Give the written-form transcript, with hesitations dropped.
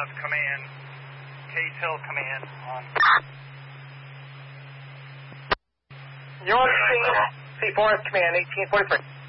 have command, K-Tail command on. You're on C4 command, 1843.